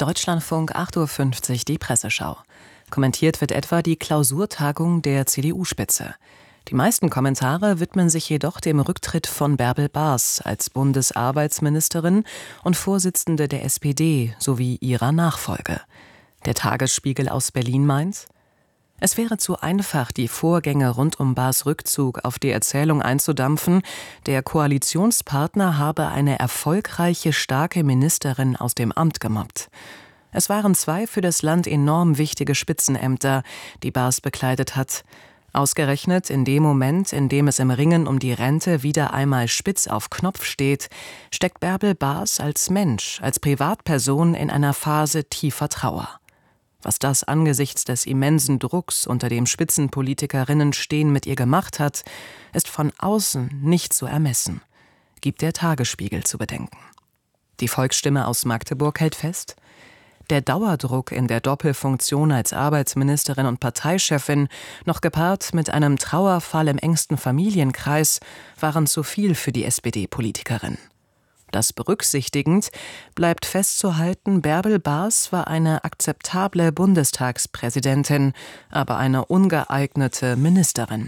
Deutschlandfunk 8:50 Uhr die Presseschau. Kommentiert wird etwa die Klausurtagung der CDU-Spitze. Die meisten Kommentare widmen sich jedoch dem Rücktritt von Bärbel Baas als Bundesarbeitsministerin und Vorsitzende der SPD sowie ihrer Nachfolge. Der Tagesspiegel aus Berlin meint: Es wäre zu einfach, die Vorgänge rund um Baas Rückzug auf die Erzählung einzudampfen, der Koalitionspartner habe eine erfolgreiche, starke Ministerin aus dem Amt gemobbt. Es waren 2 für das Land enorm wichtige Spitzenämter, die Baas bekleidet hat. Ausgerechnet in dem Moment, in dem es im Ringen um die Rente wieder einmal spitz auf Knopf steht, steckt Bärbel Baas als Mensch, als Privatperson in einer Phase tiefer Trauer. Was das angesichts des immensen Drucks, unter dem Spitzenpolitikerinnen stehen, mit ihr gemacht hat, ist von außen nicht zu ermessen, gibt der Tagesspiegel zu bedenken. Die Volksstimme aus Magdeburg hält fest: Der Dauerdruck in der Doppelfunktion als Arbeitsministerin und Parteichefin, noch gepaart mit einem Trauerfall im engsten Familienkreis, waren zu viel für die SPD-Politikerin. Das berücksichtigend bleibt festzuhalten, Bärbel Baas war eine akzeptable Bundestagspräsidentin, aber eine ungeeignete Ministerin.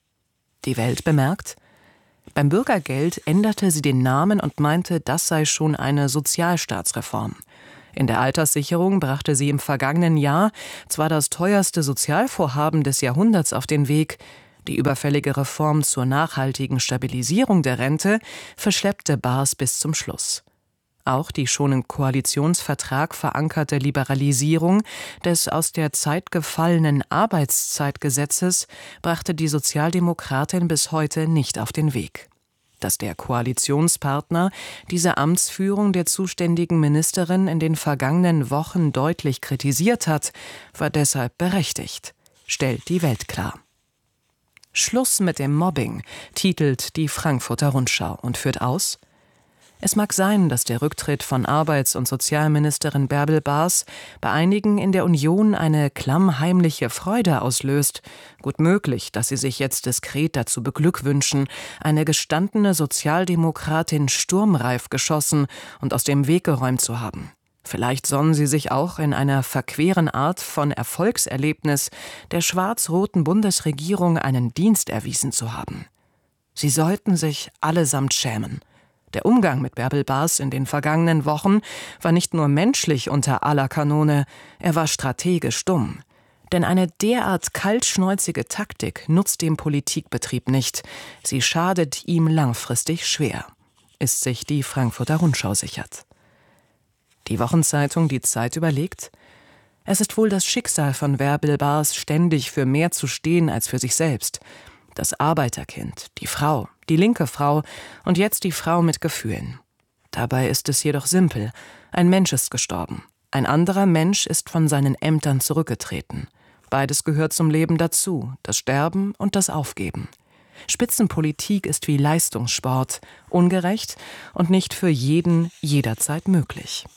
Die Welt bemerkt: Beim Bürgergeld änderte sie den Namen und meinte, das sei schon eine Sozialstaatsreform. In der Alterssicherung brachte sie im vergangenen Jahr zwar das teuerste Sozialvorhaben des Jahrhunderts auf den Weg, die überfällige Reform zur nachhaltigen Stabilisierung der Rente verschleppte Baas bis zum Schluss. Auch die schon im Koalitionsvertrag verankerte Liberalisierung des aus der Zeit gefallenen Arbeitszeitgesetzes brachte die Sozialdemokratin bis heute nicht auf den Weg. Dass der Koalitionspartner diese Amtsführung der zuständigen Ministerin in den vergangenen Wochen deutlich kritisiert hat, war deshalb berechtigt, stellt die Welt klar. Schluss mit dem Mobbing, titelt die Frankfurter Rundschau und führt aus: Es mag sein, dass der Rücktritt von Arbeits- und Sozialministerin Bärbel Baas bei einigen in der Union eine klammheimliche Freude auslöst. Gut möglich, dass sie sich jetzt diskret dazu beglückwünschen, eine gestandene Sozialdemokratin sturmreif geschossen und aus dem Weg geräumt zu haben. Vielleicht sonnen sie sich auch in einer verqueren Art von Erfolgserlebnis der schwarz-roten Bundesregierung einen Dienst erwiesen zu haben. Sie sollten sich allesamt schämen. Der Umgang mit Bärbel Baas in den vergangenen Wochen war nicht nur menschlich unter aller Kanone, er war strategisch dumm. Denn eine derart kaltschnäuzige Taktik nutzt dem Politikbetrieb nicht. Sie schadet ihm langfristig schwer, ist sich die Frankfurter Rundschau sichert. Die Wochenzeitung Die Zeit überlegt: Es ist wohl das Schicksal von Bärbel Baas, ständig für mehr zu stehen als für sich selbst. Das Arbeiterkind, die Frau, die linke Frau und jetzt die Frau mit Gefühlen. Dabei ist es jedoch simpel: Ein Mensch ist gestorben. Ein anderer Mensch ist von seinen Ämtern zurückgetreten. Beides gehört zum Leben dazu, das Sterben und das Aufgeben. Spitzenpolitik ist wie Leistungssport, ungerecht und nicht für jeden jederzeit möglich.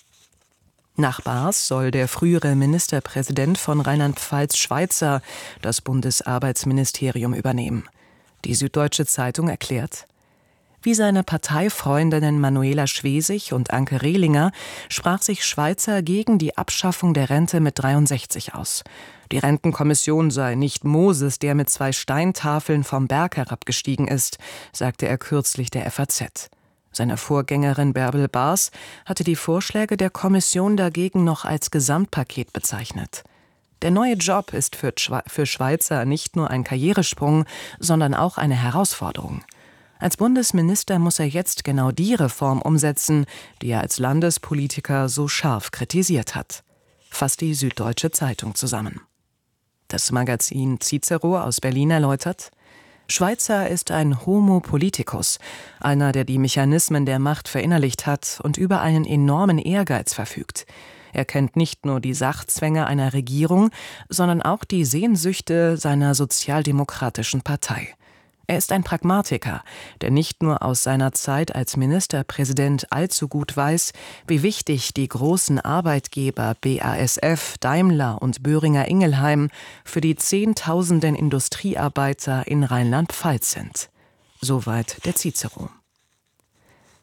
Nach Baas soll der frühere Ministerpräsident von Rheinland-Pfalz Schweitzer das Bundesarbeitsministerium übernehmen. Die Süddeutsche Zeitung erklärt: Wie seine Parteifreundinnen Manuela Schwesig und Anke Rehlinger sprach sich Schweitzer gegen die Abschaffung der Rente mit 63 aus. Die Rentenkommission sei nicht Moses, der mit 2 Steintafeln vom Berg herabgestiegen ist, sagte er kürzlich der FAZ. Seine Vorgängerin Bärbel Baas hatte die Vorschläge der Kommission dagegen noch als Gesamtpaket bezeichnet. Der neue Job ist für Schweitzer nicht nur ein Karrieresprung, sondern auch eine Herausforderung. Als Bundesminister muss er jetzt genau die Reform umsetzen, die er als Landespolitiker so scharf kritisiert hat, fasst die Süddeutsche Zeitung zusammen. Das Magazin Cicero aus Berlin erläutert: Schweitzer ist ein Homo politicus, einer, der die Mechanismen der Macht verinnerlicht hat und über einen enormen Ehrgeiz verfügt. Er kennt nicht nur die Sachzwänge einer Regierung, sondern auch die Sehnsüchte seiner sozialdemokratischen Partei. Er ist ein Pragmatiker, der nicht nur aus seiner Zeit als Ministerpräsident allzu gut weiß, wie wichtig die großen Arbeitgeber BASF, Daimler und Boehringer Ingelheim für die Zehntausenden Industriearbeiter in Rheinland-Pfalz sind. Soweit der Cicero.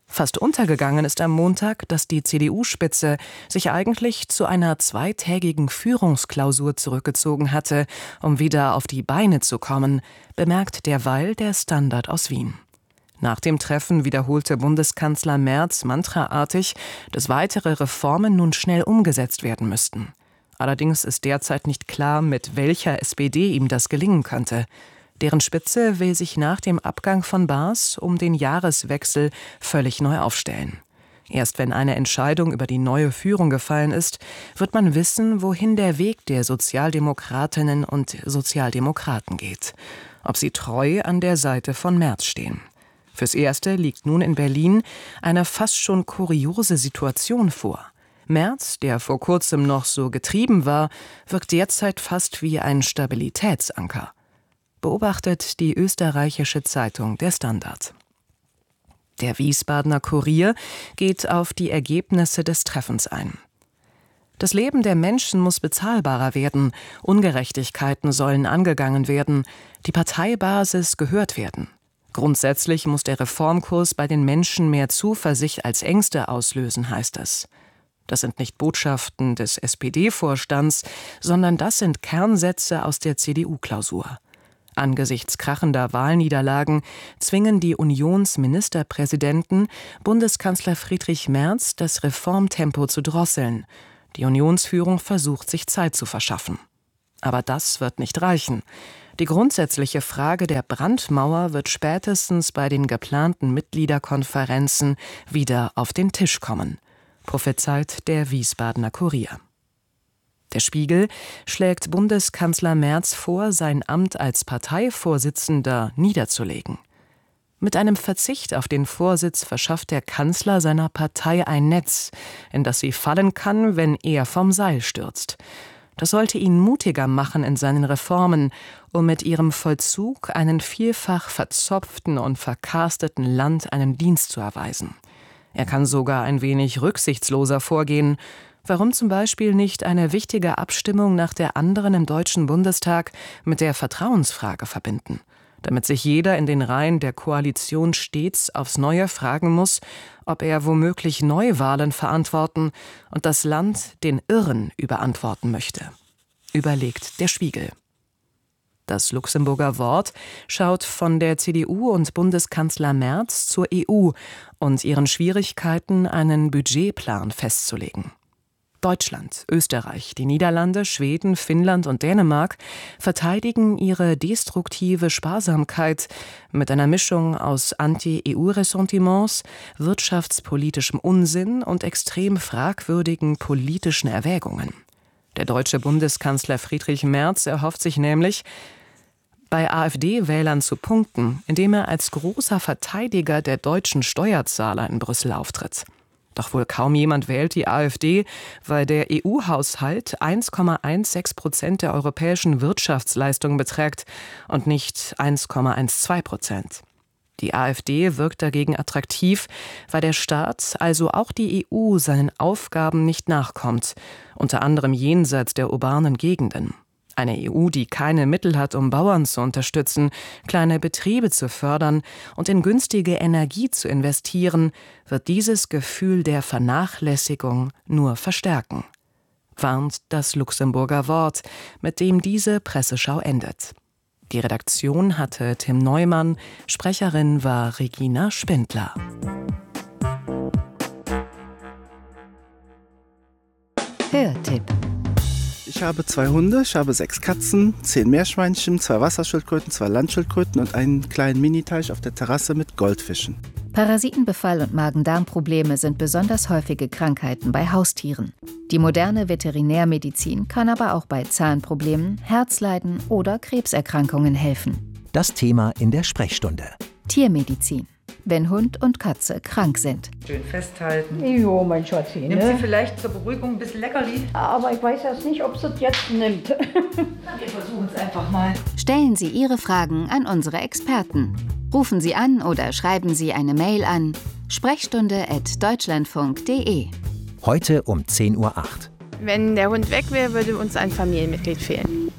Fast untergegangen ist am Montag, dass die CDU-Spitze sich eigentlich zu einer zweitägigen Führungsklausur zurückgezogen hatte, um wieder auf die Beine zu kommen, bemerkt derweil der Standard aus Wien. Nach dem Treffen wiederholte Bundeskanzler Merz mantraartig, dass weitere Reformen nun schnell umgesetzt werden müssten. Allerdings ist derzeit nicht klar, mit welcher SPD ihm das gelingen könnte. Deren Spitze will sich nach dem Abgang von Baas um den Jahreswechsel völlig neu aufstellen. Erst wenn eine Entscheidung über die neue Führung gefallen ist, wird man wissen, wohin der Weg der Sozialdemokratinnen und Sozialdemokraten geht. Ob sie treu an der Seite von Merz stehen. Fürs Erste liegt nun in Berlin eine fast schon kuriose Situation vor. Merz, der vor kurzem noch so getrieben war, wirkt derzeit fast wie ein Stabilitätsanker. Beobachtet die österreichische Zeitung Der Standard. Der Wiesbadener Kurier geht auf die Ergebnisse des Treffens ein. Das Leben der Menschen muss bezahlbarer werden, Ungerechtigkeiten sollen angegangen werden, die Parteibasis gehört werden. Grundsätzlich muss der Reformkurs bei den Menschen mehr Zuversicht als Ängste auslösen, heißt es. Das sind nicht Botschaften des SPD-Vorstands, sondern das sind Kernsätze aus der CDU-Klausur. Angesichts krachender Wahlniederlagen zwingen die Unionsministerpräsidenten Bundeskanzler Friedrich Merz, das Reformtempo zu drosseln. Die Unionsführung versucht, sich Zeit zu verschaffen. Aber das wird nicht reichen. Die grundsätzliche Frage der Brandmauer wird spätestens bei den geplanten Mitgliederkonferenzen wieder auf den Tisch kommen, prophezeit der Wiesbadener Kurier. Der Spiegel schlägt Bundeskanzler Merz vor, sein Amt als Parteivorsitzender niederzulegen. Mit einem Verzicht auf den Vorsitz verschafft der Kanzler seiner Partei ein Netz, in das sie fallen kann, wenn er vom Seil stürzt. Das sollte ihn mutiger machen in seinen Reformen, um mit ihrem Vollzug einen vielfach verzopften und verkarsteten Land einen Dienst zu erweisen. Er kann sogar ein wenig rücksichtsloser vorgehen. Warum zum Beispiel nicht eine wichtige Abstimmung nach der anderen im Deutschen Bundestag mit der Vertrauensfrage verbinden? Damit sich jeder in den Reihen der Koalition stets aufs Neue fragen muss, ob er womöglich Neuwahlen verantworten und das Land den Irren überantworten möchte. Überlegt der Spiegel. Das Luxemburger Wort schaut von der CDU und Bundeskanzler Merz zur EU und ihren Schwierigkeiten, einen Budgetplan festzulegen. Deutschland, Österreich, die Niederlande, Schweden, Finnland und Dänemark verteidigen ihre destruktive Sparsamkeit mit einer Mischung aus Anti-EU-Ressentiments, wirtschaftspolitischem Unsinn und extrem fragwürdigen politischen Erwägungen. Der deutsche Bundeskanzler Friedrich Merz erhofft sich nämlich, bei AfD-Wählern zu punkten, indem er als großer Verteidiger der deutschen Steuerzahler in Brüssel auftritt. Doch wohl kaum jemand wählt die AfD, weil der EU-Haushalt 1,16% der europäischen Wirtschaftsleistung beträgt und nicht 1,12%. Die AfD wirkt dagegen attraktiv, weil der Staat, also auch die EU, seinen Aufgaben nicht nachkommt, unter anderem jenseits der urbanen Gegenden. Eine EU, die keine Mittel hat, um Bauern zu unterstützen, kleine Betriebe zu fördern und in günstige Energie zu investieren, wird dieses Gefühl der Vernachlässigung nur verstärken, warnt das Luxemburger Wort, mit dem diese Presseschau endet. Die Redaktion hatte Tim Neumann, Sprecherin war Regina Spindler. Hörtipp. Ich habe 2 Hunde, ich habe 6 Katzen, 10 Meerschweinchen, 2 Wasserschildkröten, 2 Landschildkröten und einen kleinen Miniteich auf der Terrasse mit Goldfischen. Parasitenbefall und Magen-Darm-Probleme sind besonders häufige Krankheiten bei Haustieren. Die moderne Veterinärmedizin kann aber auch bei Zahnproblemen, Herzleiden oder Krebserkrankungen helfen. Das Thema in der Sprechstunde. Tiermedizin. Wenn Hund und Katze krank sind. Schön festhalten. Jo, mein Schatzi, Nimmt sie ne? vielleicht zur Beruhigung ein bisschen Leckerli? Aber ich weiß erst nicht, ob sie es jetzt nimmt. Wir versuchen es einfach mal. Stellen Sie Ihre Fragen an unsere Experten. Rufen Sie an oder schreiben Sie eine Mail an sprechstunde@deutschlandfunk.de. Heute um 10:08 Uhr. Wenn der Hund weg wäre, würde uns ein Familienmitglied fehlen.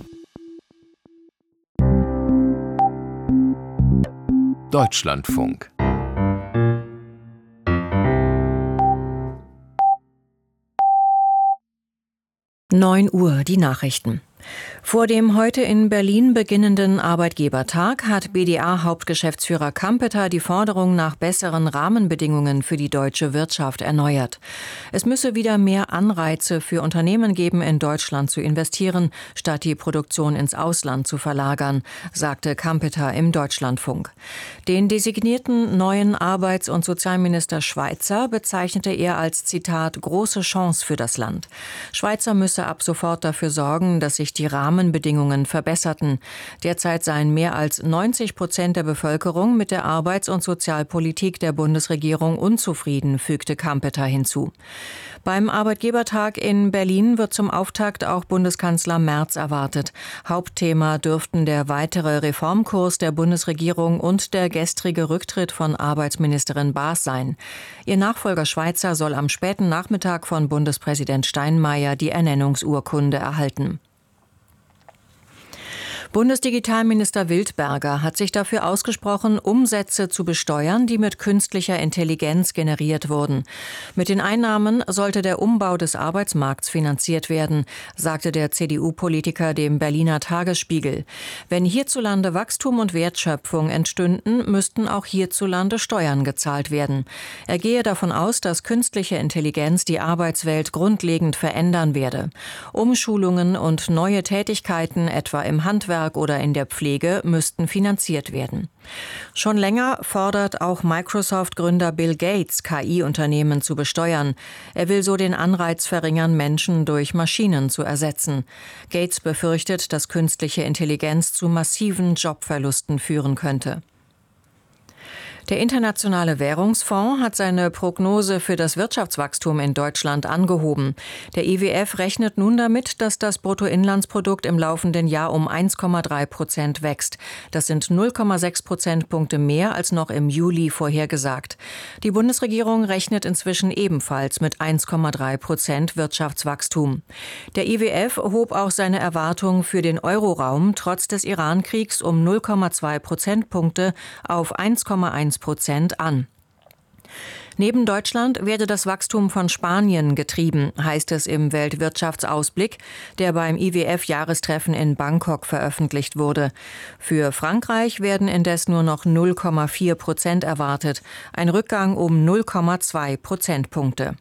Deutschlandfunk. 9 Uhr, die Nachrichten. Vor dem heute in Berlin beginnenden Arbeitgebertag hat BDA-Hauptgeschäftsführer Kampeter die Forderung nach besseren Rahmenbedingungen für die deutsche Wirtschaft erneuert. Es müsse wieder mehr Anreize für Unternehmen geben, in Deutschland zu investieren, statt die Produktion ins Ausland zu verlagern, sagte Kampeter im Deutschlandfunk. Den designierten neuen Arbeits- und Sozialminister Schweizer bezeichnete er als, Zitat, große Chance für das Land. Schweizer müsse ab sofort dafür sorgen, dass sich die Rahmenbedingungen verbesserten. Derzeit seien mehr als 90% der Bevölkerung mit der Arbeits- und Sozialpolitik der Bundesregierung unzufrieden, fügte Kampeter hinzu. Beim Arbeitgebertag in Berlin wird zum Auftakt auch Bundeskanzler Merz erwartet. Hauptthema dürften der weitere Reformkurs der Bundesregierung und der gestrige Rücktritt von Arbeitsministerin Baas sein. Ihr Nachfolger Schweizer soll am späten Nachmittag von Bundespräsident Steinmeier die Ernennungsurkunde erhalten. Bundesdigitalminister Wildberger hat sich dafür ausgesprochen, Umsätze zu besteuern, die mit künstlicher Intelligenz generiert wurden. Mit den Einnahmen sollte der Umbau des Arbeitsmarkts finanziert werden, sagte der CDU-Politiker dem Berliner Tagesspiegel. Wenn hierzulande Wachstum und Wertschöpfung entstünden, müssten auch hierzulande Steuern gezahlt werden. Er gehe davon aus, dass künstliche Intelligenz die Arbeitswelt grundlegend verändern werde. Umschulungen und neue Tätigkeiten, etwa im Handwerk oder in der Pflege, müssten finanziert werden. Schon länger fordert auch Microsoft-Gründer Bill Gates, KI-Unternehmen zu besteuern. Er will so den Anreiz verringern, Menschen durch Maschinen zu ersetzen. Gates befürchtet, dass künstliche Intelligenz zu massiven Jobverlusten führen könnte. Der Internationale Währungsfonds hat seine Prognose für das Wirtschaftswachstum in Deutschland angehoben. Der IWF rechnet nun damit, dass das Bruttoinlandsprodukt im laufenden Jahr um 1,3% wächst. Das sind 0,6 Prozentpunkte mehr als noch im Juli vorhergesagt. Die Bundesregierung rechnet inzwischen ebenfalls mit 1,3% Wirtschaftswachstum. Der IWF hob auch seine Erwartung für den Euroraum trotz des Iran-Kriegs um 0,2 Prozentpunkte auf 1,1% an. Neben Deutschland werde das Wachstum von Spanien getrieben, heißt es im Weltwirtschaftsausblick, der beim IWF-Jahrestreffen in Bangkok veröffentlicht wurde. Für Frankreich werden indes nur noch 0,4% erwartet, ein Rückgang um 0,2 Prozentpunkte.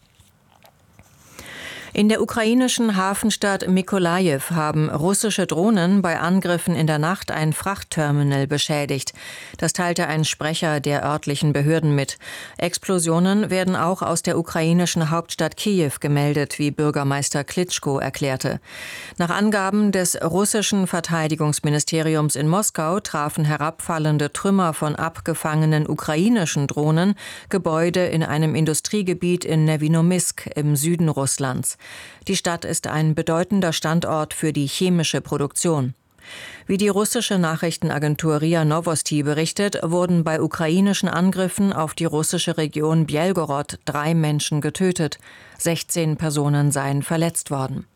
In der ukrainischen Hafenstadt Mykolajiw haben russische Drohnen bei Angriffen in der Nacht ein Frachtterminal beschädigt. Das teilte ein Sprecher der örtlichen Behörden mit. Explosionen werden auch aus der ukrainischen Hauptstadt Kiew gemeldet, wie Bürgermeister Klitschko erklärte. Nach Angaben des russischen Verteidigungsministeriums in Moskau trafen herabfallende Trümmer von abgefangenen ukrainischen Drohnen Gebäude in einem Industriegebiet in Nevinomysk im Süden Russlands. Die Stadt ist ein bedeutender Standort für die chemische Produktion. Wie die russische Nachrichtenagentur RIA Novosti berichtet, wurden bei ukrainischen Angriffen auf die russische Region Bjelgorod 3 Menschen getötet. 16 Personen seien verletzt worden.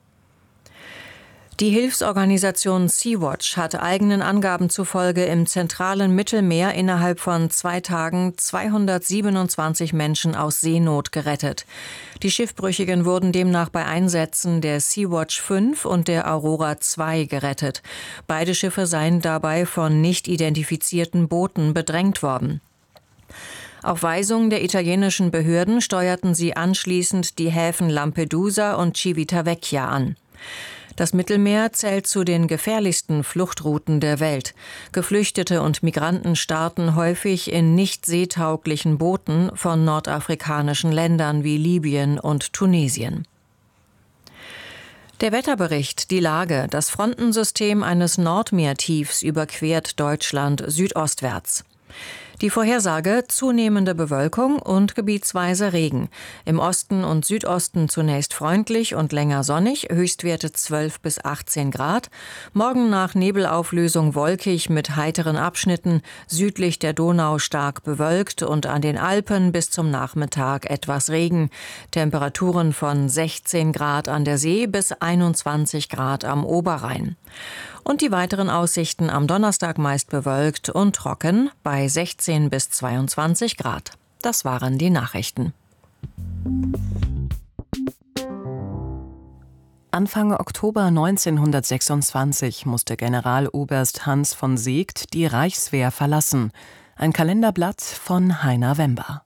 Die Hilfsorganisation Sea-Watch hat eigenen Angaben zufolge im zentralen Mittelmeer innerhalb von 2 Tagen 227 Menschen aus Seenot gerettet. Die Schiffbrüchigen wurden demnach bei Einsätzen der Sea-Watch 5 und der Aurora 2 gerettet. Beide Schiffe seien dabei von nicht identifizierten Booten bedrängt worden. Auf Weisung der italienischen Behörden steuerten sie anschließend die Häfen Lampedusa und Civitavecchia an. Das Mittelmeer zählt zu den gefährlichsten Fluchtrouten der Welt. Geflüchtete und Migranten starten häufig in nicht seetauglichen Booten von nordafrikanischen Ländern wie Libyen und Tunesien. Der Wetterbericht, die Lage. Das Frontensystem eines Nordmeertiefs überquert Deutschland südostwärts. Die Vorhersage: zunehmende Bewölkung und gebietsweise Regen. Im Osten und Südosten zunächst freundlich und länger sonnig, Höchstwerte 12 bis 18 Grad. Morgen nach Nebelauflösung wolkig mit heiteren Abschnitten, südlich der Donau stark bewölkt und an den Alpen bis zum Nachmittag etwas Regen. Temperaturen von 16 Grad an der See bis 21 Grad am Oberrhein. Und die weiteren Aussichten: am Donnerstag meist bewölkt und trocken bei 16 bis 22 Grad. Das waren die Nachrichten. Anfang Oktober 1926 musste Generaloberst Hans von Seeckt die Reichswehr verlassen. Ein Kalenderblatt von Heiner Wember.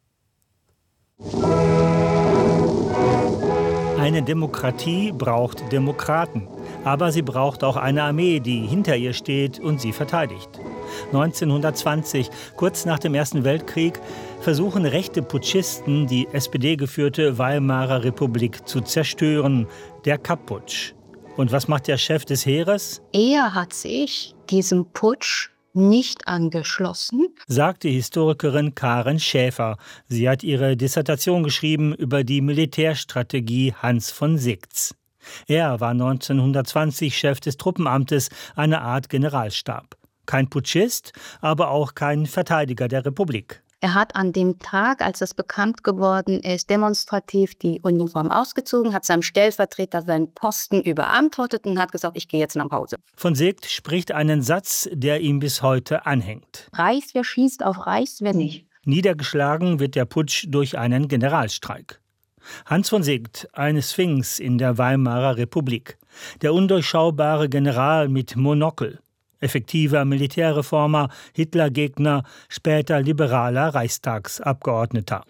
Eine Demokratie braucht Demokraten, aber sie braucht auch eine Armee, die hinter ihr steht und sie verteidigt. 1920, kurz nach dem Ersten Weltkrieg, versuchen rechte Putschisten, die SPD-geführte Weimarer Republik zu zerstören, der Kapp-Putsch. Und was macht der Chef des Heeres? Er hat sich diesem Putsch nicht angeschlossen, sagt die Historikerin Karen Schäfer. Sie hat ihre Dissertation geschrieben über die Militärstrategie Hans von Seeckt. Er war 1920 Chef des Truppenamtes, eine Art Generalstab. Kein Putschist, aber auch kein Verteidiger der Republik. Er hat an dem Tag, als das bekannt geworden ist, demonstrativ die Uniform ausgezogen, hat seinem Stellvertreter seinen Posten überantwortet und hat gesagt, ich gehe jetzt nach Hause. Von Seeckt spricht einen Satz, der ihm bis heute anhängt. Reichswehr schießt auf Reichswehr nicht. Niedergeschlagen wird der Putsch durch einen Generalstreik. Hans von Seeckt, eine Sphinx in der Weimarer Republik. Der undurchschaubare General mit Monokel. Effektiver Militärreformer, Hitlergegner, später liberaler Reichstagsabgeordneter.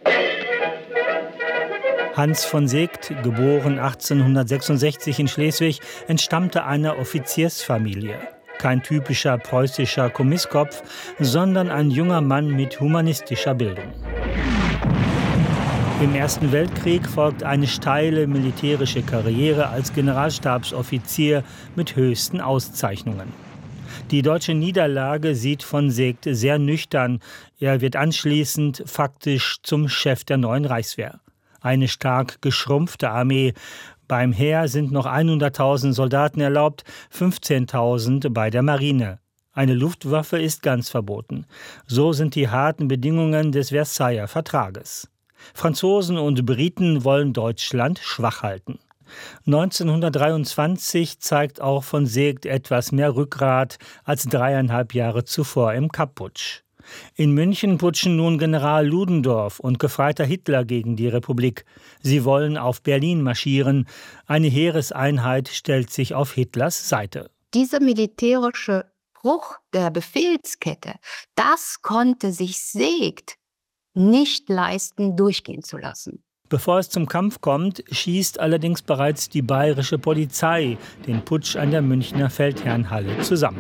Hans von Seeckt, geboren 1866 in Schleswig, entstammte einer Offiziersfamilie. Kein typischer preußischer Kommisskopf, sondern ein junger Mann mit humanistischer Bildung. Im Ersten Weltkrieg folgt eine steile militärische Karriere als Generalstabsoffizier mit höchsten Auszeichnungen. Die deutsche Niederlage sieht von Seeckt sehr nüchtern. Er wird anschließend faktisch zum Chef der neuen Reichswehr. Eine stark geschrumpfte Armee. Beim Heer sind noch 100.000 Soldaten erlaubt, 15.000 bei der Marine. Eine Luftwaffe ist ganz verboten. So sind die harten Bedingungen des Versailler Vertrages. Franzosen und Briten wollen Deutschland schwach halten. 1923 zeigt auch von Seeckt etwas mehr Rückgrat als 3,5 Jahre zuvor im Kapp-Putsch. In München putschen nun General Ludendorff und Gefreiter Hitler gegen die Republik. Sie wollen auf Berlin marschieren. Eine Heereseinheit stellt sich auf Hitlers Seite. Dieser militärische Bruch der Befehlskette, das konnte sich Seeckt nicht leisten, durchgehen zu lassen. Bevor es zum Kampf kommt, schießt allerdings bereits die bayerische Polizei den Putsch an der Münchner Feldherrnhalle zusammen.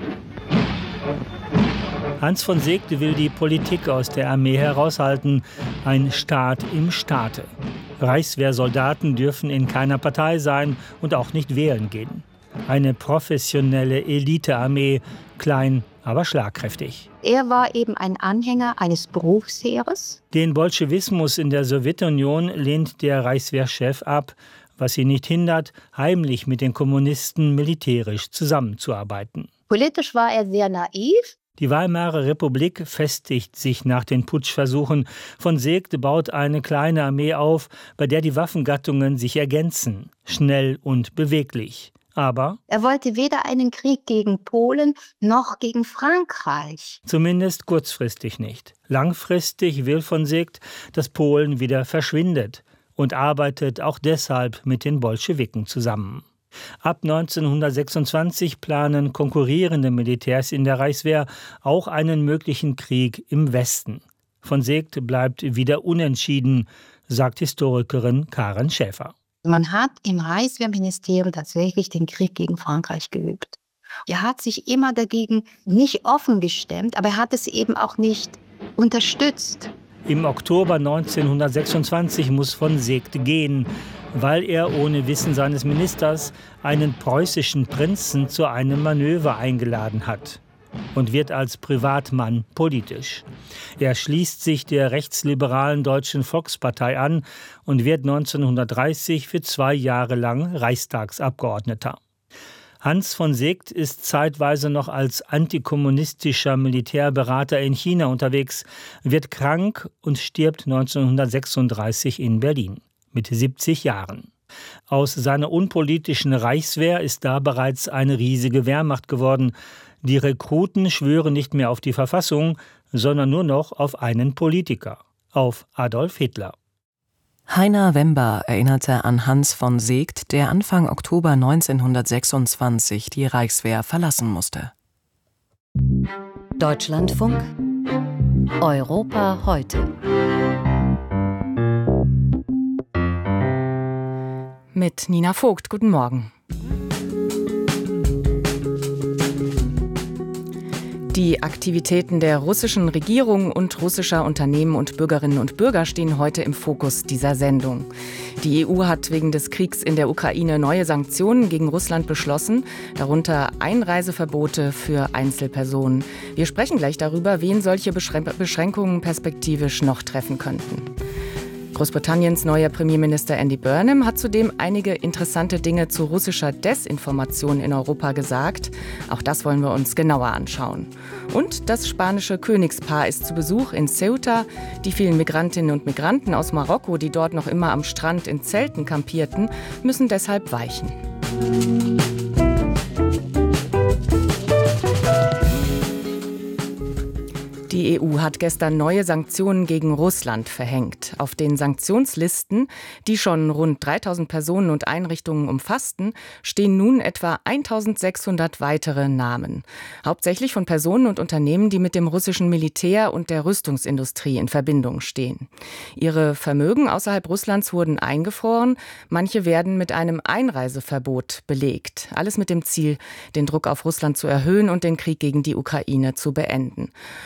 Hans von Seeckt will die Politik aus der Armee heraushalten, ein Staat im Staate. Reichswehrsoldaten dürfen in keiner Partei sein und auch nicht wählen gehen. Eine professionelle Elitearmee, klein, aber schlagkräftig. Er war eben ein Anhänger eines Berufsheeres. Den Bolschewismus in der Sowjetunion lehnt der Reichswehrchef ab, was ihn nicht hindert, heimlich mit den Kommunisten militärisch zusammenzuarbeiten. Politisch war er sehr naiv. Die Weimarer Republik festigt sich nach den Putschversuchen. Von Seeckt baut eine kleine Armee auf, bei der die Waffengattungen sich ergänzen, schnell und beweglich. Aber er wollte weder einen Krieg gegen Polen noch gegen Frankreich. Zumindest kurzfristig nicht. Langfristig will von Seeckt, dass Polen wieder verschwindet und arbeitet auch deshalb mit den Bolschewiken zusammen. Ab 1926 planen konkurrierende Militärs in der Reichswehr auch einen möglichen Krieg im Westen. Von Seeckt bleibt wieder unentschieden, sagt Historikerin Karen Schäfer. Man hat im Reichswehrministerium tatsächlich den Krieg gegen Frankreich geübt. Er hat sich immer dagegen nicht offen gestemmt, aber er hat es eben auch nicht unterstützt. Im Oktober 1926 muss von Seeckt gehen, weil er ohne Wissen seines Ministers einen preußischen Prinzen zu einem Manöver eingeladen hat und wird als Privatmann politisch. Er schließt sich der rechtsliberalen Deutschen Volkspartei an und wird 1930 für 2 Jahre lang Reichstagsabgeordneter. Hans von Seeckt ist zeitweise noch als antikommunistischer Militärberater in China unterwegs, wird krank und stirbt 1936 in Berlin mit 70 Jahren. Aus seiner unpolitischen Reichswehr ist da bereits eine riesige Wehrmacht geworden. Die Rekruten schwören nicht mehr auf die Verfassung, sondern nur noch auf einen Politiker, auf Adolf Hitler. Heiner Wember erinnerte an Hans von Seeckt, der Anfang Oktober 1926 die Reichswehr verlassen musste. Deutschlandfunk Europa heute. Mit Nina Vogt, guten Morgen. Die Aktivitäten der russischen Regierung und russischer Unternehmen und Bürgerinnen und Bürger stehen heute im Fokus dieser Sendung. Die EU hat wegen des Kriegs in der Ukraine neue Sanktionen gegen Russland beschlossen, darunter Einreiseverbote für Einzelpersonen. Wir sprechen gleich darüber, wen solche Beschränkungen perspektivisch noch treffen könnten. Großbritanniens neuer Premierminister Andy Burnham hat zudem einige interessante Dinge zu russischer Desinformation in Europa gesagt. Auch das wollen wir uns genauer anschauen. Und das spanische Königspaar ist zu Besuch in Ceuta. Die vielen Migrantinnen und Migranten aus Marokko, die dort noch immer am Strand in Zelten kampierten, müssen deshalb weichen. Die EU hat gestern neue Sanktionen gegen Russland verhängt. Auf den Sanktionslisten, die schon rund 3000 Personen und Einrichtungen umfassten, stehen nun etwa 1600 weitere Namen. Hauptsächlich von Personen und Unternehmen, die mit dem russischen Militär und der Rüstungsindustrie in Verbindung stehen. Ihre Vermögen außerhalb Russlands wurden eingefroren. Manche werden mit einem Einreiseverbot belegt. Alles mit dem Ziel, den Druck auf Russland zu erhöhen und den Krieg gegen die Ukraine zu beenden.